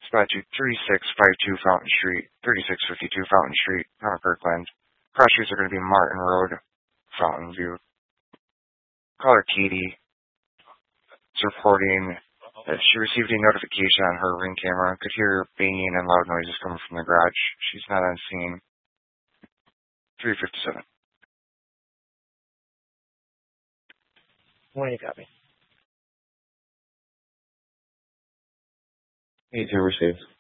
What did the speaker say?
Statute 3652 Fountain Street, 3652 Fountain Street, Mount Kirkland. Cross streets are going to be Martin Road, Fountain View. Caller Katie is reporting that she received a notification on her Ring camera, could hear banging and loud noises coming from the garage. She's not on scene. 357. What do you copy? 82 received.